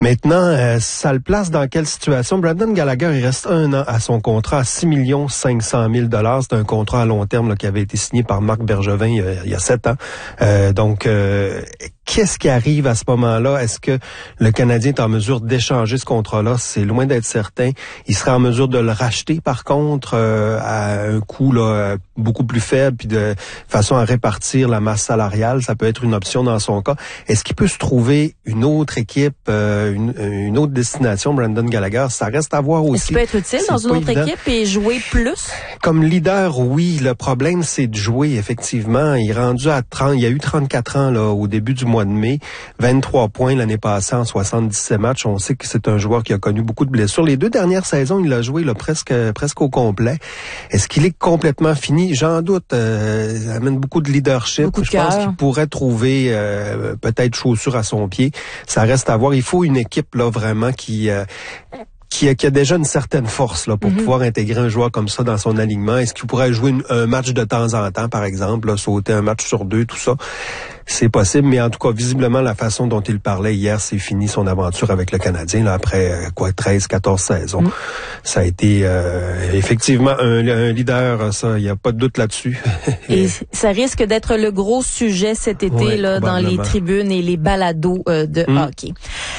Maintenant, ça le place dans quelle situation? Brendan Gallagher, il reste 1 an à son contrat à 6 500 000 $. C'est un contrat à long terme là, qui avait été signé par Marc Bergevin il y a 7 ans. Donc, qu'est-ce qui arrive à ce moment-là? Est-ce que le Canadien est en mesure d'échanger ce contrat-là? C'est loin d'être certain. Il serait en mesure de le racheter, par contre, à un coût là, beaucoup plus faible, puis de façon à répartir la masse salariale. Ça peut être une option dans son cas. Est-ce qu'il peut se trouver une autre équipe, une autre destination, Brendan Gallagher? Ça reste à voir aussi. Est-ce qu'il peut être utile dans une autre équipe et jouer plus? Comme leader, oui. Le problème, c'est de jouer, effectivement. Il est rendu à 30, il y a eu 34 ans là au début du mois de mai, 23 points l'année passée en 77 matchs. On sait que c'est un joueur qui a connu beaucoup de blessures. Les 2 dernières saisons, il a joué là, presque au complet. Est-ce qu'il est complètement fini? J'en doute. Ça amène beaucoup de leadership. Je pense qu'il pourrait trouver peut-être chaussure à son pied. Ça reste à voir. Il faut une équipe là vraiment qui a déjà une certaine force là pour pouvoir intégrer un joueur comme ça dans son alignement. Est-ce qu'il pourrait jouer un match de temps en temps, par exemple, là, sauter un match sur 2, tout ça? C'est possible, mais en tout cas, visiblement, la façon dont il parlait hier, c'est fini son aventure avec le Canadien, là, après 13-14 saisons. Ça a été effectivement un leader, ça, il n'y a pas de doute là-dessus. Et ça risque d'être le gros sujet cet été là dans les tribunes et les balados de hockey.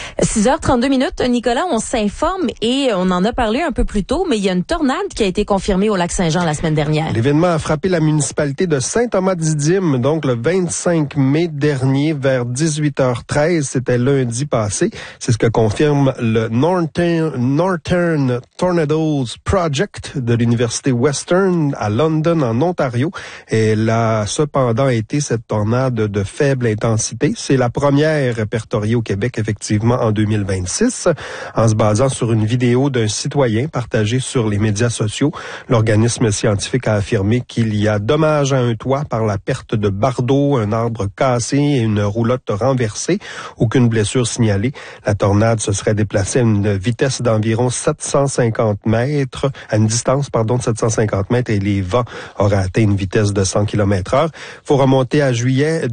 6h32, Nicolas, on s'informe et on en a parlé un peu plus tôt, mais il y a une tornade qui a été confirmée au Lac-Saint-Jean la semaine dernière. L'événement a frappé la municipalité de Saint-Thomas-Didyme, donc le 25 mai dernier vers 18h13, c'était lundi passé. C'est ce que confirme le Northern Tornadoes Project de l'Université Western à London, en Ontario. Elle a cependant été cette tornade de faible intensité. C'est la première répertoriée au Québec, effectivement, en 2026. En se basant sur une vidéo d'un citoyen partagée sur les médias sociaux, l'organisme scientifique a affirmé qu'il y a dommage à un toit par la perte de bardeaux, un arbre cassé et une roulotte renversée. Aucune blessure signalée. La tornade se serait déplacée à une vitesse d'environ 750 mètres, à une distance, de 750 mètres, et les vents auraient atteint une vitesse de 100 km/h. Faut remonter à juillet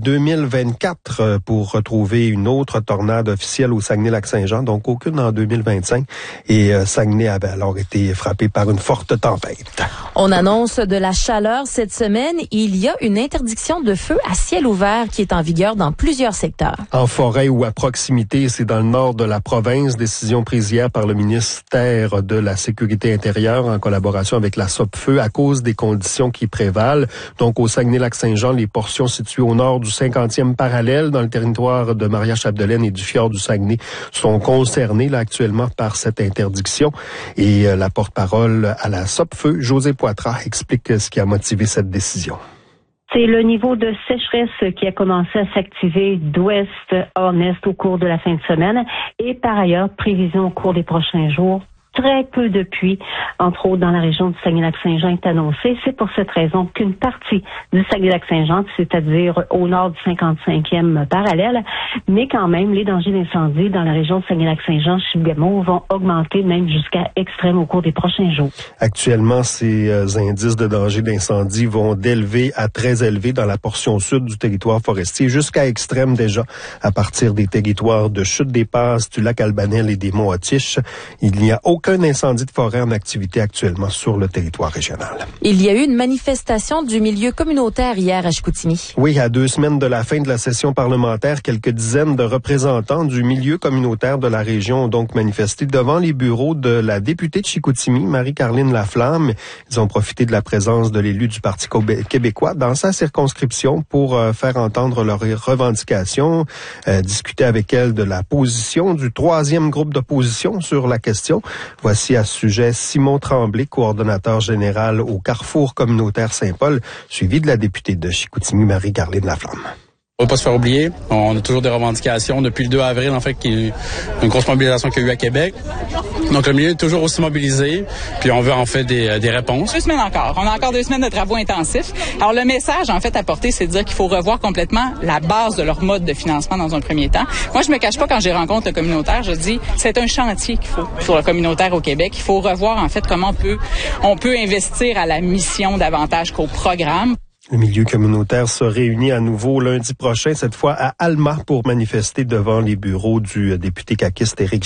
2024 pour retrouver une autre tornade officielle au Saguenay-Lac-Saint-Jean, donc aucune en 2025. Et Saguenay avait alors été frappé par une forte tempête. On annonce de la chaleur cette semaine. Il y a une interdiction de feu à ciel ouvert qui est en vigueur dans plusieurs secteurs. En forêt ou à proximité, c'est dans le nord de la province. Décision prise hier par le ministère de la Sécurité intérieure en collaboration avec la SOPFEU à cause des conditions qui prévalent. Donc, au Saguenay-Lac-Saint-Jean, les portions situées au nord du 50e parallèle dans le territoire de Maria-Chapdelaine et du fjord du Saguenay sont concernées là, actuellement par cette interdiction. Et la porte-parole à la SOPFEU, José Poitras, explique ce qui a motivé cette décision. C'est le niveau de sécheresse qui a commencé à s'activer d'ouest en est au cours de la fin de semaine. Et par ailleurs, prévision au cours des prochains jours, très peu de pluie, entre autres dans la région du Saguenay-Lac-Saint-Jean, est annoncée. C'est pour cette raison qu'une partie du Saguenay-Lac-Saint-Jean, c'est-à-dire au nord du 55e parallèle, mais quand même, les dangers d'incendie dans la région du Saguenay-Lac-Saint-Jean, Chibougamau, vont augmenter même jusqu'à extrême au cours des prochains jours. Actuellement, ces indices de danger d'incendie vont d'élevé à très élevé dans la portion sud du territoire forestier, jusqu'à extrême déjà à partir des territoires de Chute des Passes, du lac Albanel et des monts Otiche. Il n'y a aucun incendie de forêt en activité actuellement sur le territoire régional. Il y a eu une manifestation du milieu communautaire hier à Chicoutimi. Oui, à 2 semaines de la fin de la session parlementaire, quelques dizaines de représentants du milieu communautaire de la région ont donc manifesté devant les bureaux de la députée de Chicoutimi, Marie-Caroline Laflamme. Ils ont profité de la présence de l'élu du Parti québécois dans sa circonscription pour faire entendre leurs revendications, discuter avec elle de la position du 3e groupe d'opposition sur la question. Voici à ce sujet Simon Tremblay, coordonnateur général au Carrefour communautaire Saint-Paul, suivi de la députée de Chicoutimi, Marie-Caroline Laflamme. On ne va pas se faire oublier. On a toujours des revendications depuis le 2 avril, en fait, qui est une grosse mobilisation qu'il y a eu à Québec. Donc, le milieu est toujours aussi mobilisé, puis on veut en fait des réponses. 2 semaines encore. On a encore 2 semaines de travaux intensifs. Alors, le message, en fait, à porter, c'est de dire qu'il faut revoir complètement la base de leur mode de financement dans un premier temps. Moi, je me cache pas quand j'ai rencontre le communautaire, je dis, c'est un chantier qu'il faut pour le communautaire au Québec. Il faut revoir, en fait, comment on peut investir à la mission davantage qu'au programme. Le milieu communautaire se réunit à nouveau lundi prochain, cette fois à Alma, pour manifester devant les bureaux du député caquiste Éric